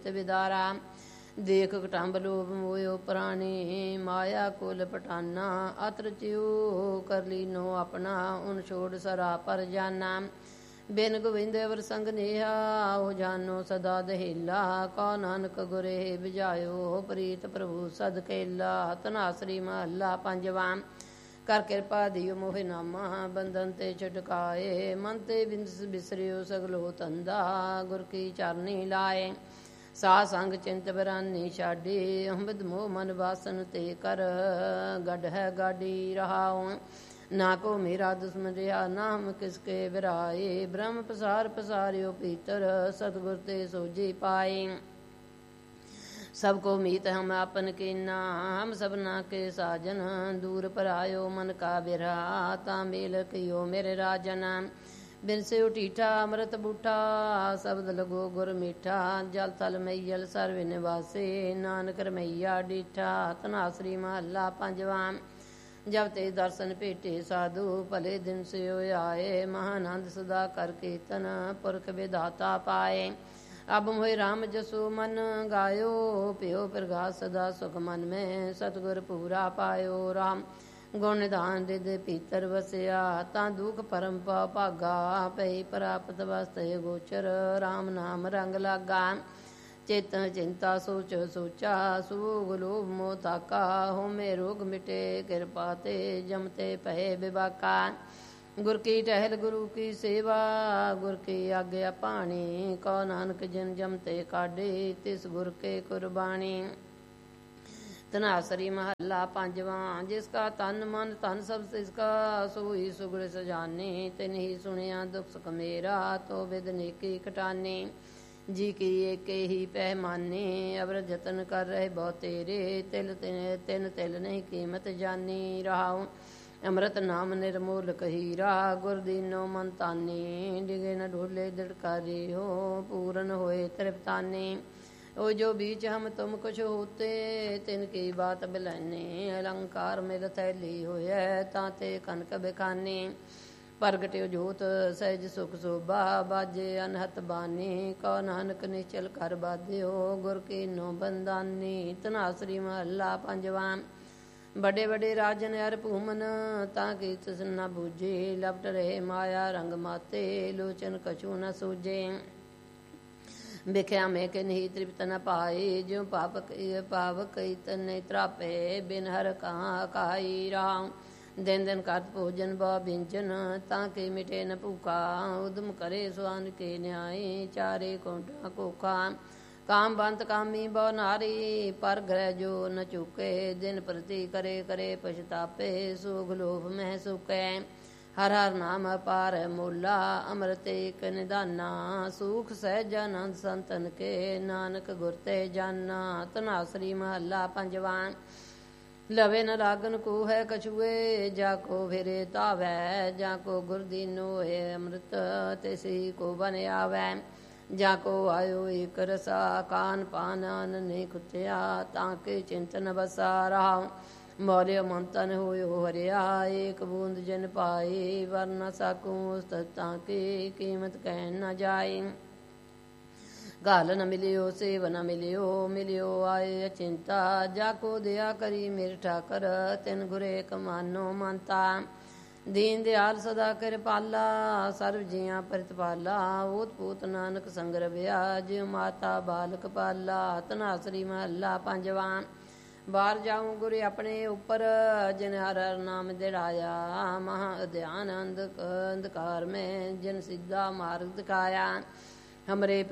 चित विदारा। देख कटम्ब लोभ मोयो प्राणी, माया कुल पटाना। अत्र च्यो कर लीनो अपना, उन छोड़ सरा पर जाना। बिन गोविंद अवर संग नेहा, हो जानो सदा दहेला। कौ नानक गुरे बिजायो, प्रीत प्रभु सद केला। धनासरी महला पंजवा। कर किरपा दियो मोहि नामा, बंधन ते छुटकाए। मन ते बिसरियो सगलो तंदा, गुर की चरनी लाए। सा संग चिंत बरानी छाडी, अहमद मोह मन वासन ते कर। गढ़ है गाडी रहाओ, ना को मेरा दुश्मन रिहा, नाम किसके बिराए। ब्रह्म पसार पसारियो पीतर, सतगुर ते सोजी पाए। सबको मीत हम आपन कीना, हम सबना के साजन। दूर पर आयो मन का बिरा, ता मेल कियो मेरे राजन। बिन से उठीठा अमृत बूठा, शब्द लगो गुर मीठा। जल थल मैयल सर्व निवासे, नानक रमैया डीठा। धनासरी महला पंजवा। जब ते दर्शन भेटे साधु, भले दिन से आए। महानंद सदा कर कीर्तन, पुरख विधाता पाए। अब मोहि राम जसो मन गायो, प्यो प्रगास सदा सुख मन में। सतगुर पूरा पायो राम, गुण निधान रिद पीतर वसिया। ता दुख परम पाव भागा, पई प्राप्त वस्तु गोचर। राम नाम रंग लागा, चेतन चिंता सोच सोचा। सूग लोभ मोह ताका, होमे रोग मिटे कृपा ते। जमते पहे विवाका, गुर की टहल गुरु की सेवा। गुर की आज्ञा पाणी, कौ नानक जिन जमते काढे। तिस गुर के कुर्बानी। धनासरी महला पंजवा। जिसका तन मन धन सब तिसका, सोई सुगड़ सजाने। तिन ही सुनिया दुख सुख मेरा, तो विद नेकी कटाने। जी की एके ही पैमाने, अवर जतन कर रहे बहु तेरे। तिल तिल नहीं कीमत जानी रहाऊं। अमृत नाम निर्मोल कहीरा, गुर दीनो मन ताने। डिगे न ढोले दिड़कारी हो, पूरन होए तृप्ताने। ओ जो बीच हम तुम कुछ होते, तिनकी बात बिलैने। अलंकार मिल थैली होए, ताते कनक बिखाने। प्रगट्यो जोत सहज सुख शोभा, बाजे अनहत बानी। कौ नानक निश्चल कर बाध्यो, गुर की नो बंदानी। धनासरी महला पंजवा। बड़े बड़े राजन अर भूमन, ताकि तिस न बूझे। लपट रहे माया रंग माते, लोचन कछु न सूझे। बिख्या में किन ही तृप्त न पाए, जो पावक तने त्रापे। बिन हर कहाँ काई राम, दिन दिन करत भोजन ब व्यंजन। ताकि मिटे न भूखा, उदम करे स्वान के न्याय। चारे कोटा कोखा, काम बंत कामी बहु नारी। पर ग्रह जो न चूके, दिन प्रति करे करे पछतापे। सोग लोभ मह सुके, हर हर नाम अपार मोला। अमृत एक निदाना, सुख सहज आनंद संतन के। नानक गुर ते जाना। धनासरी महला पंजवा। लवे न लागन को है कछुए, जाको फिरे तावै। जाको गुर दीनो है अमृत, तिसी को बन आवै। जाको आयो एक रसा, कान पान नहीं खुटिया। ताके चिंतन बसा रहा, मौल्य मंतन होयो हरिया। एक बूंद जन पाए, वर न सकूं ताके। कीमत कह न जाए, गाल न मिलियो सेव न मिलियो। मिलियो आए अचिंता, जाको दया करी मेरे ठाकर। तिन गुरे कमानो मानता। दीन दयाल सदा कृपाला, सर्व जिया प्रतिपाला। ओत पोत नानक संग रविया, जिव माता बालक पाला। धनासरी महला पंजवा। बाहर जाऊं गुरु अपने ऊपर, जिन हर हर नाम दिड़ाया। महा ध्यान अंधकार में, जिन सीधा मार्ग दिखाया। हमरे